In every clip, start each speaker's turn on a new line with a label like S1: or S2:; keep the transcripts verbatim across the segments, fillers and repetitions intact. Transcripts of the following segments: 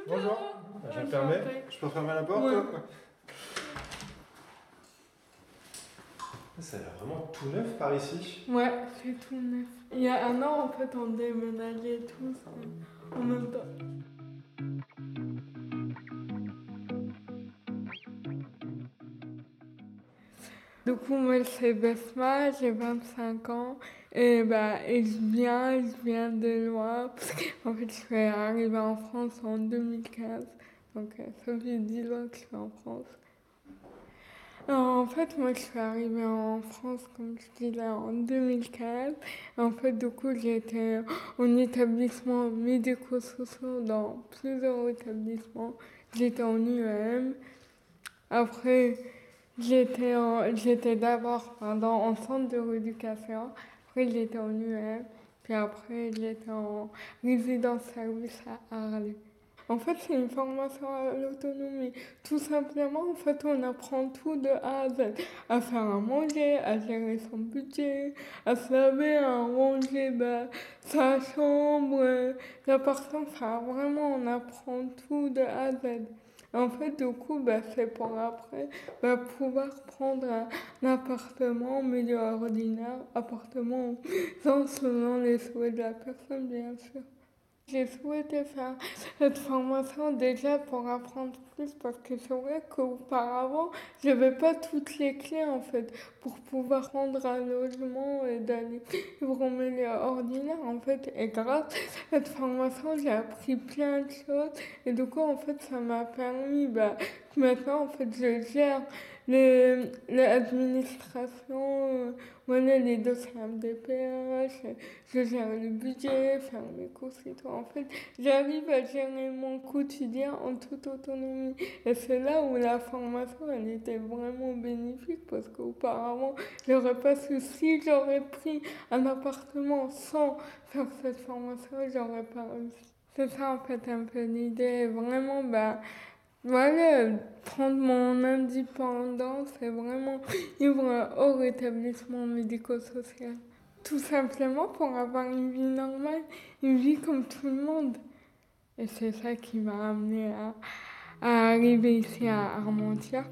S1: Bonjour. Je vais fermer. Je peux fermer la porte? Ouais. Ça a l'air vraiment tout neuf par ici.
S2: Ouais, c'est tout neuf. Il y a un an, en fait, on déménageait tous en même temps. Du coup, moi, c'est Besma, j'ai vingt-cinq ans. Et, bah, et je viens, je viens de loin. En fait, je suis arrivée en France en deux mille quinze. Donc, euh, ça fait dix ans que je suis en France. Alors, en fait, moi, je suis arrivée en France, comme je disais, en deux mille quinze. En fait, du coup, j'ai été en établissement médico-social dans plusieurs établissements. J'étais en U E M. Après, j'étais, en, j'étais d'abord pardon, en centre de rééducation. Après, j'étais en U E M. Puis après, j'étais en résidence-service à Arles. En fait, c'est une formation à l'autonomie. Tout simplement, en fait, on apprend tout de A à Z. À faire à manger, à gérer son budget, à se laver, à ranger bah, sa chambre, l'appartement. Enfin, vraiment, on apprend tout de A à Z. En fait, du coup, bah, c'est pour après bah, pouvoir prendre un, un appartement milieu ordinaire, appartement selon les souhaits de la personne, bien sûr. J'ai souhaité faire cette formation déjà pour apprendre plus parce que c'est vrai qu'auparavant, je n'avais pas toutes les clés en fait pour pouvoir prendre un logement et d'aller vivre en milieu ordinaire en fait. Et grâce à cette formation, j'ai appris plein de choses et du coup en fait ça m'a permis bah, que maintenant en fait je gère les, l'administration, euh, voilà les dossiers M D P H, je gère le budget, faire mes courses et tout. En fait, j'arrive à gérer mon quotidien en toute autonomie. Et c'est là où la formation, elle était vraiment bénéfique parce qu'auparavant, j'aurais pas su, si j'aurais pris un appartement sans faire cette formation, j'aurais pas réussi. C'est ça en fait un peu l'idée, vraiment, bah, voilà, prendre mon indépendance et vraiment vivre hors établissement médico-social. Tout simplement pour avoir une vie normale, une vie comme tout le monde. Et c'est ça qui m'a amené à, à arriver ici à Armentières.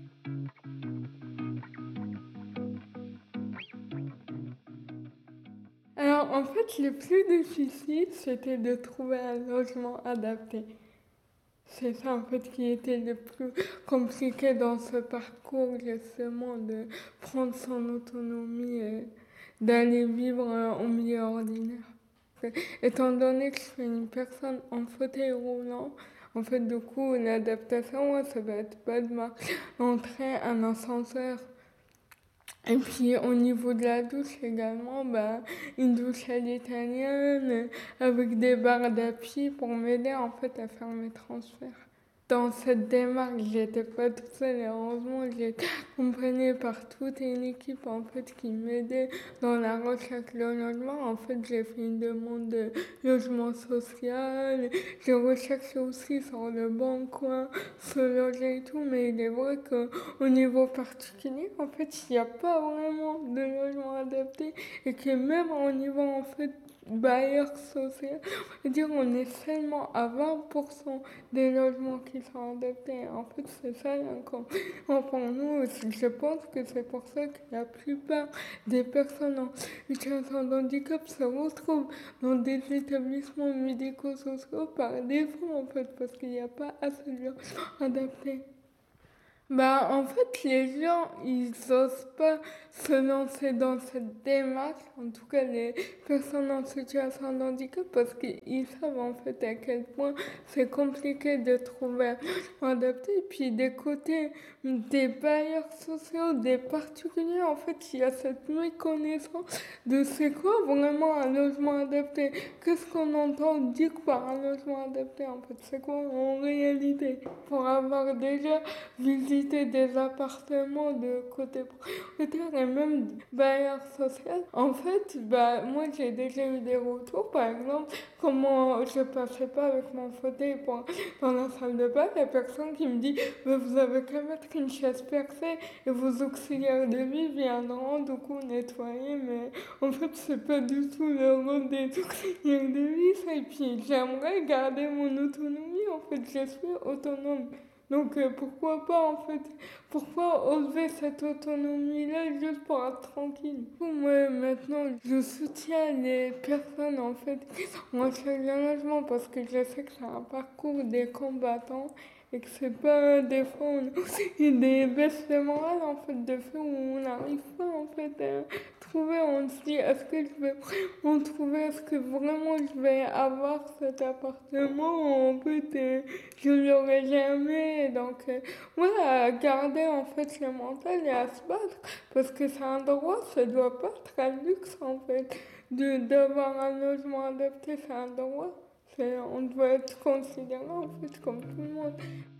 S2: Alors en fait, le plus difficile, c'était de trouver un logement adapté. C'est ça en fait qui était le plus compliqué dans ce parcours, justement, de prendre son autonomie et d'aller vivre en milieu ordinaire. Étant donné que je suis une personne en fauteuil roulant, en fait, du coup, l'adaptation, ouais, ça va être pas de marcher entrer un ascenseur. Et puis, au niveau de la douche également, bah, une douche à l'italienne, avec des barres d'appui pour m'aider, en fait, à faire mes transferts. Dans cette démarche, j'étais pas toute seule et heureusement, j'étais accompagnée par toute une équipe en fait qui m'aidait dans la recherche de logement. En fait, j'ai fait une demande de logement social, j'ai recherché aussi sur le bon coin, se loger et tout, mais il est vrai qu'au niveau particulier, en fait, il n'y a pas vraiment de logement adapté et que même au niveau en fait bailleur social, on va dire on est seulement à vingt pour cent des logements qui sont adaptés. En fait, c'est ça l'inconvénient pour nous. Je pense que c'est pour ça que la plupart des personnes en situation de handicap se retrouvent dans des établissements médico-sociaux par défaut, en fait, parce qu'il n'y a pas assez de logements adaptés. Bah, en fait, les gens, ils osent pas se lancer dans cette démarche, en tout cas les personnes en situation de handicap, parce qu'ils savent en fait à quel point c'est compliqué de trouver un adapté. Et puis des côtés des bailleurs sociaux, des particuliers, en fait, il y a cette méconnaissance de c'est quoi vraiment un logement adapté. Qu'est-ce qu'on entend dire par un logement adapté, en fait, c'est quoi en réalité. Pour avoir déjà visité visiter des appartements de côté propriétaire et même bailleur social. En fait, bah, moi j'ai déjà eu des retours, par exemple, comment je passais pas avec mon fauteuil pour, dans la salle de bain, la personne qui me dit bah, vous avez qu'à mettre une chaise percée et vos auxiliaires de vie viendront du coup nettoyer, mais en fait c'est pas du tout le rôle des auxiliaires de vie, ça. Et puis j'aimerais garder mon autonomie, en fait je suis autonome. Donc euh, pourquoi pas en fait, pourquoi enlever cette autonomie-là juste pour être tranquille? Moi maintenant je soutiens les personnes en fait qui sont en charge d'un logement parce que je sais que c'est un parcours des combattants et que c'est pas des fois on a des baisses de morale en fait, de fait où on n'arrive pas en fait à trouver, on se dit est-ce que je vais on trouver, est-ce que vraiment je vais avoir cet appartement, en fait euh, je l'aurai jamais, donc euh, voilà, à garder en fait le mental et à se battre parce que c'est un droit, ça doit pas être un luxe en fait, de d'avoir un logement adapté, c'est un droit. C'est, on doit être considéré en fait comme tout le monde.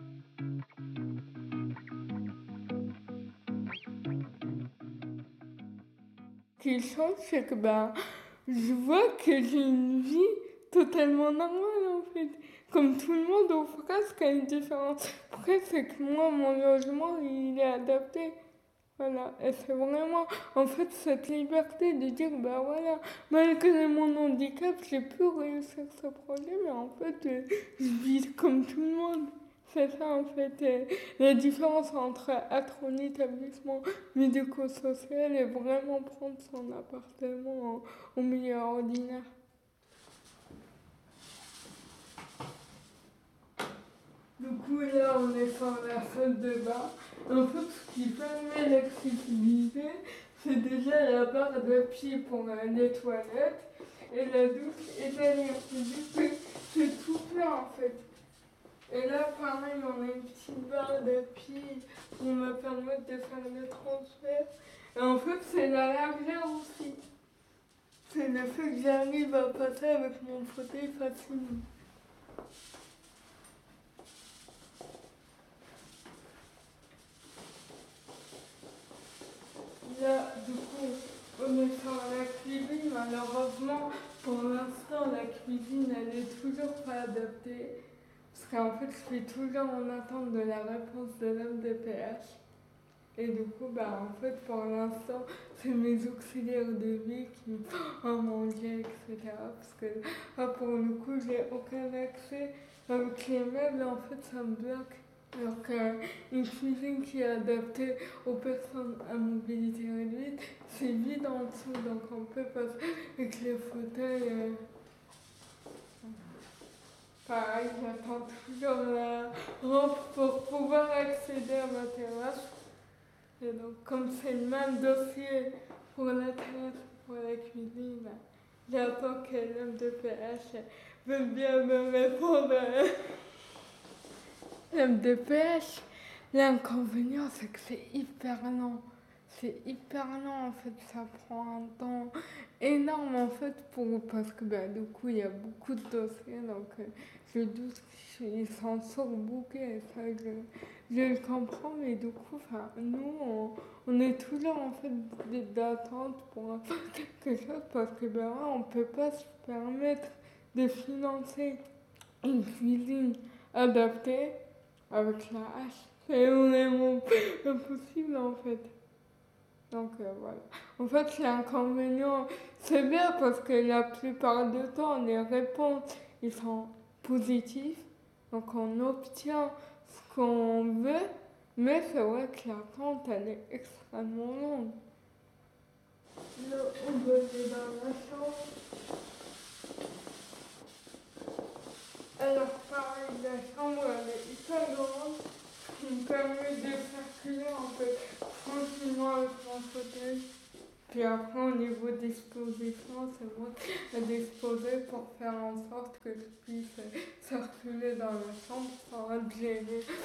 S2: Ce qui change, c'est que bah, je vois que j'ai une vie totalement normale en fait. Comme tout le monde, ou presque, à une différence. Après, c'est que moi, mon logement, il est adapté. Voilà, et c'est vraiment, en fait, cette liberté de dire, bah voilà, malgré mon handicap, j'ai pu réussir ce projet, mais en fait, euh, je vis comme tout le monde. C'est ça, en fait, euh, la différence entre être en établissement médico-social et vraiment prendre son appartement au, au milieu ordinaire. Du coup, là, on est sur la salle de bain. En fait, ce qui permet l'accessibilité, c'est déjà la barre d'appui pour euh, les toilettes et la douche étalière. C'est tout plein, en fait. Et là, pareil, on a une petite barre d'appui qui me permet de faire le transfert. Et en fait, c'est la largeur aussi. C'est le fait que j'arrive à passer avec mon fauteuil facilement. Là, du coup, on est sur la cuisine. Malheureusement, pour l'instant, la cuisine, elle est toujours pas adaptée. Parce qu'en fait, je suis toujours en attente de la réponse de l'homme de P H. Et du coup, bah, en fait, pour l'instant, c'est mes auxiliaires de vie qui me font à manger, et cetera. Parce que là, pour le coup, j'ai aucun accès. Avec les meubles, en fait, ça me bloque. Alors qu'une cuisine qui est adaptée aux personnes à mobilité réduite, c'est vide en dessous, donc on peut passer avec les fauteuils. Euh... Pareil, j'attends toujours la rampe pour pouvoir accéder à ma terrasse. Et donc, comme c'est le même dossier pour la terrasse, pour la cuisine, bah, j'attends que l'homme de P H veuille bien me répondre. L'homme de P H, l'inconvénient, c'est que c'est hyper lent. C'est hyper lent, en fait, ça prend un temps énorme, en fait, pour, parce que bah, du coup, il y a beaucoup de dossiers, donc euh, je doute qu'ils sont surbookés, et ça, je, je le comprends, mais du coup, nous, on, on est toujours, en fait, d'attente pour quelque chose, parce que bah, on ne peut pas se permettre de financer une cuisine adaptée avec la hache. C'est vraiment impossible, en fait. Donc euh, voilà. En fait, l'inconvénient, c'est bien parce que la plupart du temps, les réponses, ils sont positives. Donc on obtient ce qu'on veut, mais c'est vrai que l'attente, elle est extrêmement longue. Là, on va aller dans la chambre. Alors pareil, la chambre, elle est hyper grande, ce qui me permet de circuler en fait tranquillement avec mon fauteuil. Puis après, au niveau disposition, c'est moi qui ai disposé pour faire en sorte que je puisse circuler dans la chambre sans être gênée.